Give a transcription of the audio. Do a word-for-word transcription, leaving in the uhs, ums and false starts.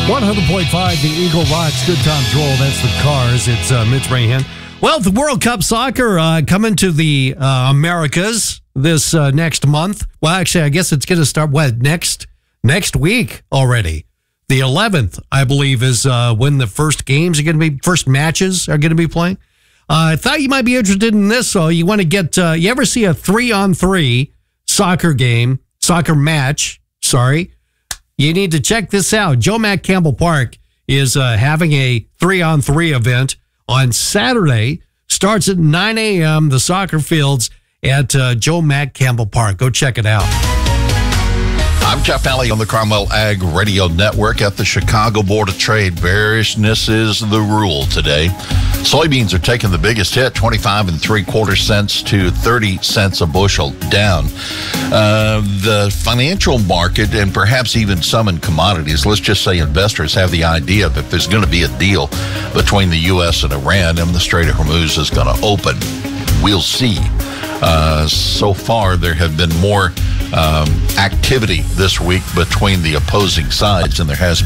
one hundred point five, the Eagle Rocks. Good Tom Joel. That's the Cars. It's uh, Mitch Rahan. Well, the World Cup soccer uh, coming to the uh, Americas this uh, next month. Well, actually, I guess it's going to start, what, next next week already. The eleventh, I believe, is uh, when the first games are going to be, first matches are going to be playing. Uh, I thought you might be interested in this, so you want to get, uh, you ever see a three-on-three soccer game, soccer match, sorry, you need to check this out. Joe Mack Campbell Park is uh, having a three-on-three event on Saturday. Starts at nine a.m., the soccer fields at uh, Joe Mack Campbell Park. Go check it out. I'm Jeff Alley on the Cromwell Ag Radio Network at the Chicago Board of Trade. Bearishness is the rule today. Soybeans are taking the biggest hit, twenty-five and three quarter cents to thirty cents a bushel down. Uh, the financial market and perhaps even some in commodities, let's just say investors have the idea that there's going to be a deal between the U S and Iran and the Strait of Hormuz is going to open. We'll see. Uh, so far, there have been more um, activity this week between the opposing sides than there has been